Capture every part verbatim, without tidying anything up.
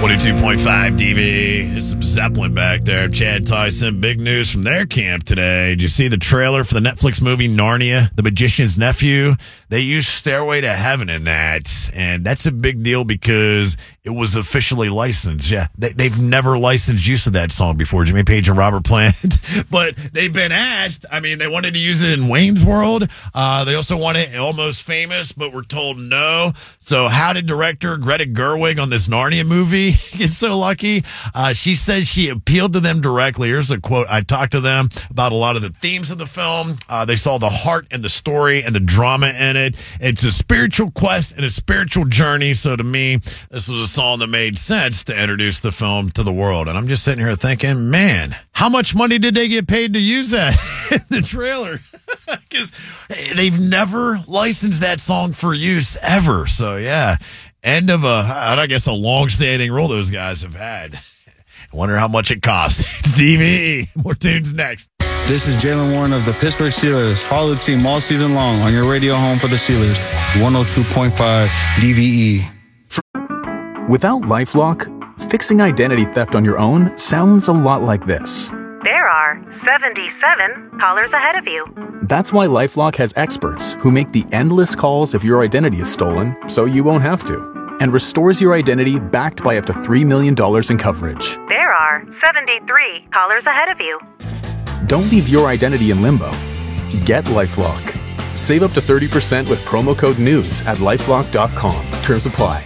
twenty-two point five D V. There's some Zeppelin back there. Chad Tyson, big news from their camp today. Did you see the trailer for the Netflix movie Narnia, The Magician's Nephew? They used Stairway to Heaven in that, and that's a big deal because it was officially licensed. Yeah, they, they've never licensed use of that song before, Jimmy Page and Robert Plant, but they've been asked. I mean, they wanted to use it in Wayne's World. Uh, they also wanted it Almost Famous, but were told no. So how did director Greta Gerwig on this Narnia movie get so lucky? Uh, she said she appealed to them directly. Here's a quote. I talked to them about a lot of the themes of the film. Uh, they saw the heart and the story and the drama in it. It's a spiritual quest and a spiritual journey. So to me, this was a song that made sense to introduce the film to the world. And I'm just sitting here thinking, man, how much money did they get paid to use that in the trailer? Because they've never licensed that song for use ever. So yeah, end of a, I guess, a long-standing rule those guys have had. I wonder how much it cost. It's D V E. More tunes next. This is Jalen Warren of the Pittsburgh Steelers. Follow the team all season long on your radio home for the Steelers. one oh two point five D V E. Without LifeLock, fixing identity theft on your own sounds a lot like this. There are seventy-seven callers ahead of you. That's why LifeLock has experts who make the endless calls if your identity is stolen, so you won't have to, and restores your identity backed by up to three million dollars in coverage. There are seventy-three callers ahead of you. Don't leave your identity in limbo. Get LifeLock. Save up to thirty percent with promo code NEWS at lifelock dot com. Terms apply.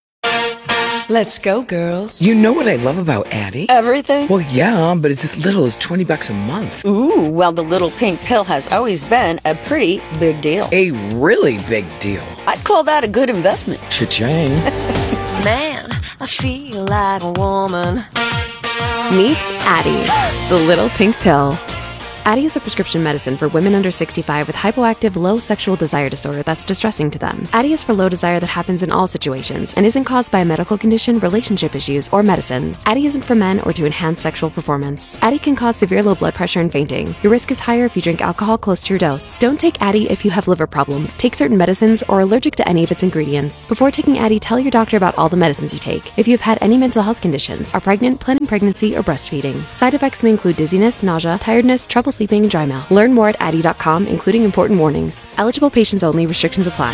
Let's go, girls. You know what I love about Addie? Everything? Well, yeah, but it's as little as twenty bucks a month. Ooh, well, the little pink pill has always been a pretty big deal. A really big deal. I'd call that a good investment. Cha-ching. Man, I feel like a woman. Meet Addie, the little pink pill. Addie is a prescription medicine for women under sixty-five with hypoactive low sexual desire disorder that's distressing to them. Addie is for low desire that happens in all situations and isn't caused by a medical condition, relationship issues, or medicines. Addie isn't for men or to enhance sexual performance. Addie can cause severe low blood pressure and fainting. Your risk is higher if you drink alcohol close to your dose. Don't take Addie if you have liver problems, take certain medicines, or are allergic to any of its ingredients. Before taking Addie, tell your doctor about all the medicines you take. If you have had any mental health conditions, are pregnant, planning pregnancy, or breastfeeding. Side effects may include dizziness, nausea, tiredness, trouble sleeping, and dry mouth. Learn more at addie dot com, including important warnings. Eligible patients only. Restrictions apply.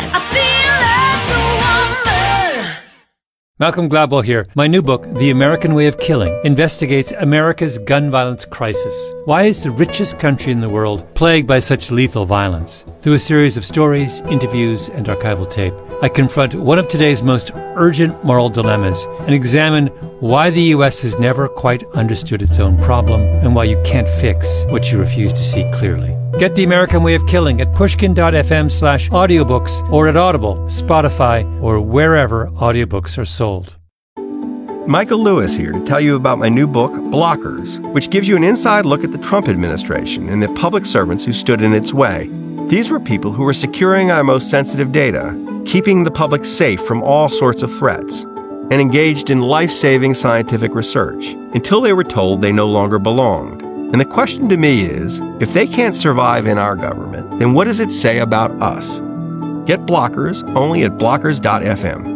Malcolm Gladwell here. My new book, The American Way of Killing, investigates America's gun violence crisis. Why is the richest country in the world plagued by such lethal violence? Through a series of stories, interviews, and archival tape, I confront one of today's most urgent moral dilemmas and examine why the U S has never quite understood its own problem and why you can't fix what you refuse to see clearly. Get The American Way of Killing at pushkin.fm slash audiobooks or at Audible, Spotify, or wherever audiobooks are sold. Michael Lewis here to tell you about my new book, Blockers, which gives you an inside look at the Trump administration and the public servants who stood in its way. These were people who were securing our most sensitive data, keeping the public safe from all sorts of threats, and engaged in life-saving scientific research until they were told they no longer belonged. And the question to me is, if they can't survive in our government, then what does it say about us? Get Blockers only at blockers dot f m.